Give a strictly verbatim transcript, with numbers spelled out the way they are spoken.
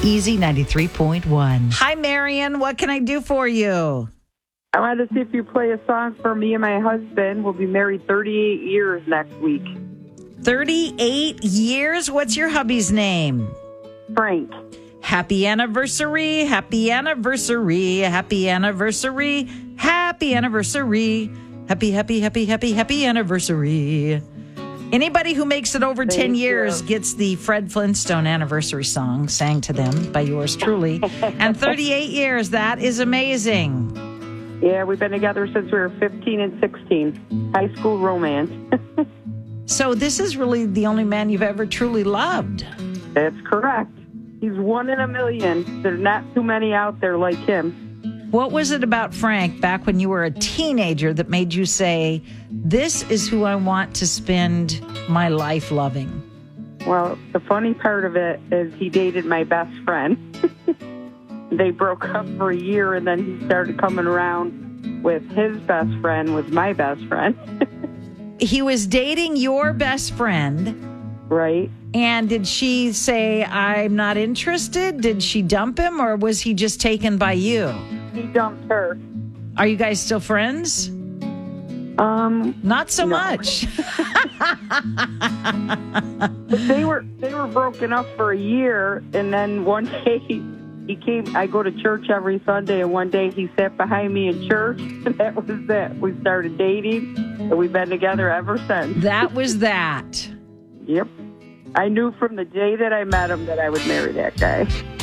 Easy ninety-three point one. Hi, Marion. What can I do for you? I wanted to see if you play a song for me and my husband. We'll be married thirty-eight years next week. thirty-eight years? What's your hubby's name? Frank. Happy anniversary, happy anniversary, happy anniversary, happy anniversary, happy, happy, happy, happy, happy anniversary. Anybody who makes it over Thank ten years you. gets the Fred Flintstone anniversary song sang to them by yours truly. And thirty-eight years, that is amazing. Yeah, we've been together since we were fifteen and sixteen. High school romance. So this is really the only man you've ever truly loved. That's correct. He's one in a million. There's not too many out there like him. What was it about Frank back when you were a teenager that made you say, this is who I want to spend my life loving? Well, the funny part of it is he dated my best friend. They broke up for a year, and then he started coming around with his best friend, with my best friend. He was dating your best friend. Right. And did she say, I'm not interested? Did she dump him, or was he just taken by you? He dumped her. Are you guys still friends? Um, Not so no. much. But they were they were broken up for a year, and then one day he came. I go to church every Sunday, and one day he sat behind me in church, and that was it. We started dating, and we've been together ever since. That was that. Yep. I knew from the day that I met him that I would marry that guy.